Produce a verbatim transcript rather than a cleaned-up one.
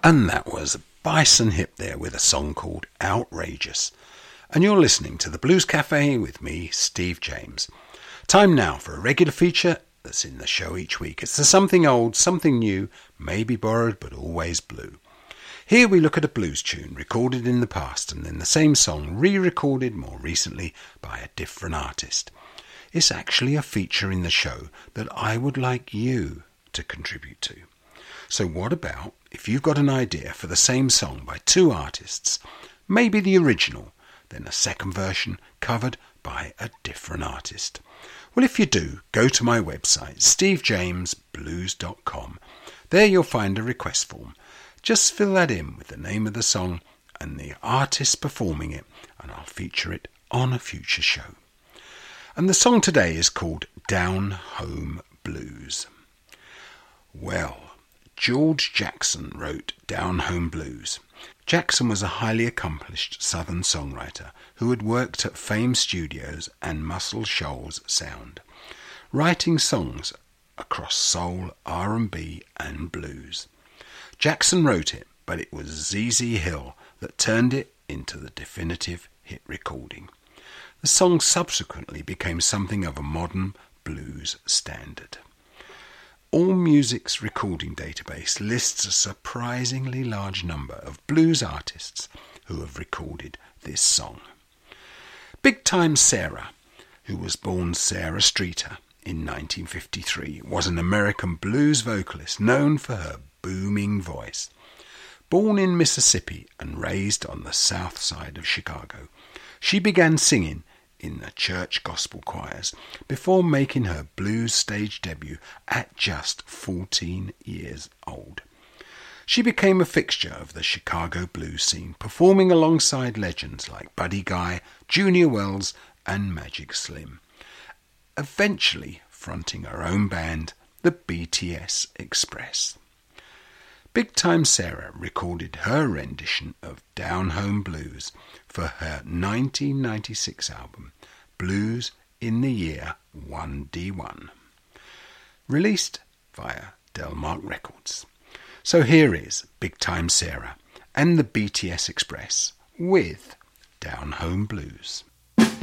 And that was Bison Hip there with a song called Outrageous. And you're listening to the Blues Cafe with me, Steve James. Time now for a regular feature that's in the show each week. It's the something old, something new, maybe borrowed but always blue. Here we look at a blues tune recorded in the past and then the same song re-recorded more recently by a different artist. It's actually a feature in the show that I would like you to contribute to. So what about if you've got an idea for the same song by two artists, maybe the original, then a second version covered by a different artist? Well, if you do, go to my website, steve james blues dot com. There you'll find a request form. Just fill that in with the name of the song and the artist performing it, and I'll feature it on a future show. And the song today is called Down Home Blues. Well, George Jackson wrote Down Home Blues. Jackson was a highly accomplished Southern songwriter who had worked at Fame Studios and Muscle Shoals Sound, writing songs across soul, R and B and blues. Jackson wrote it, but it was Z Z Hill that turned it into the definitive hit recording. The song subsequently became something of a modern blues standard. AllMusic's recording database lists a surprisingly large number of blues artists who have recorded this song. Big Time Sarah, who was born Sarah Streeter in nineteen fifty-three, was an American blues vocalist known for her booming voice. Born in Mississippi and raised on the south side of Chicago, she began singing in the church gospel choirs before making her blues stage debut at just fourteen years old. She became a fixture of the Chicago blues scene, performing alongside legends like Buddy Guy, Junior Wells and Magic Slim, eventually fronting her own band, the B T S Express. Big Time Sarah recorded her rendition of Down Home Blues for her nineteen ninety-six album, Blues in the Year one D one, released via Delmark Records. So here is Big Time Sarah and the B T S Express with Down Home Blues.